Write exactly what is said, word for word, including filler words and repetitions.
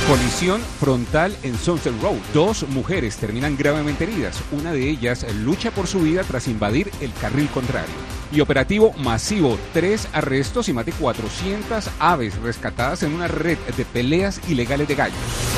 Colisión frontal en Sunset Road. Dos mujeres terminan gravemente heridas. Una de ellas lucha por su vida tras invadir el carril contrario. Y operativo masivo. Tres arrestos y más de cuatrocientas aves rescatadas en una red de peleas ilegales de gallos.